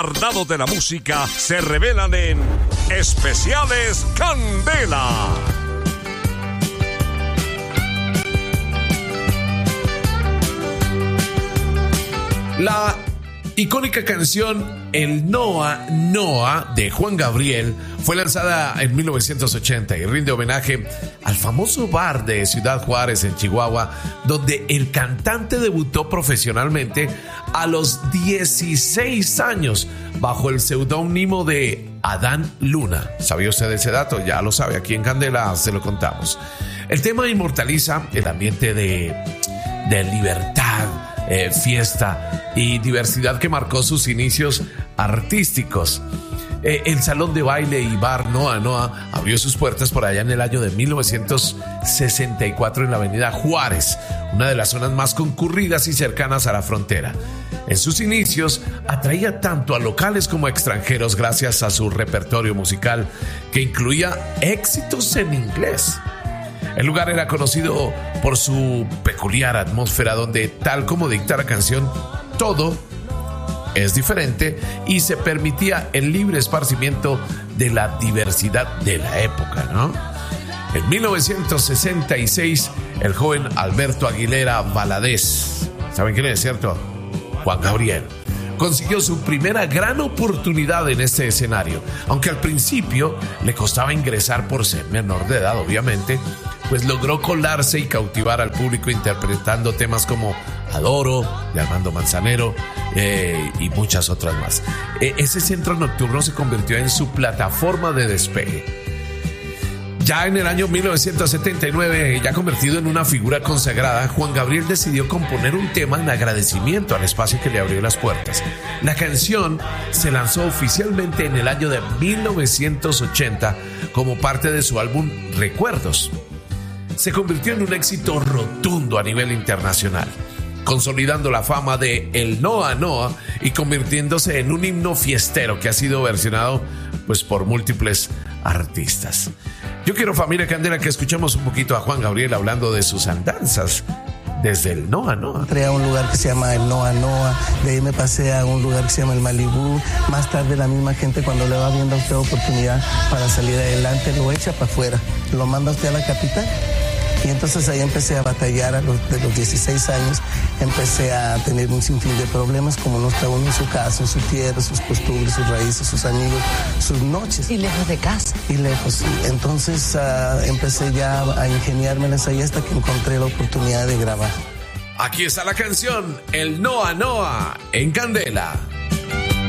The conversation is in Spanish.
guardados de la música se revelan en Especiales Candela. La icónica canción El Noa Noa de Juan Gabriel fue lanzada en 1980 y rinde homenaje al famoso bar de Ciudad Juárez en Chihuahua, donde el cantante debutó profesionalmente a los 16 años bajo el seudónimo de Adán Luna. ¿Sabía usted ese dato? Ya lo sabe, aquí en Candela se lo contamos. El tema inmortaliza el ambiente de libertad, fiesta y diversidad que marcó sus inicios artísticos. El salón de baile y bar Noa Noa abrió sus puertas por allá en el año de 1964 en la avenida Juárez, una de las zonas más concurridas y cercanas a la frontera. En sus inicios atraía tanto a locales como a extranjeros gracias a su repertorio musical que incluía éxitos en inglés. El lugar era conocido por su peculiar atmósfera donde, tal como dicta la canción, todo es diferente y se permitía el libre esparcimiento de la diversidad de la época, ¿no? En 1966, el joven Alberto Aguilera Valadez, ¿saben quién es, cierto? Juan Gabriel, consiguió su primera gran oportunidad en este escenario, aunque al principio le costaba ingresar por ser menor de edad, obviamente, pues logró colarse y cautivar al público interpretando temas como Adoro, de Armando Manzanero, y muchas otras más. Ese centro nocturno se convirtió en su plataforma de despegue. Ya en el año 1979, ya convertido en una figura consagrada, Juan Gabriel decidió componer un tema en agradecimiento al espacio que le abrió las puertas. La canción se lanzó oficialmente en el año de 1980 como parte de su álbum Recuerdos. Se convirtió en un éxito rotundo a nivel internacional, consolidando la fama de El Noa Noa y convirtiéndose en un himno fiestero que ha sido versionado pues por múltiples artistas. Yo quiero, familia Candela, que escuchemos un poquito a Juan Gabriel hablando de sus andanzas desde el Noa Noa. Entré a un lugar que se llama el Noa Noa, de ahí me pasé a un lugar que se llama el Malibú. Más tarde la misma gente, cuando le va viendo a usted oportunidad para salir adelante, lo echa para afuera, lo manda a usted a la capital. Y entonces ahí empecé a batallar de los 16 años, empecé a tener un sinfín de problemas, como no está uno en su casa, en su tierra, sus costumbres, sus raíces, sus amigos, sus noches. Y lejos de casa. Y lejos, sí. Entonces empecé ya a ingeniármelas ahí hasta que encontré la oportunidad de grabar. Aquí está la canción El Noa Noa en Candela.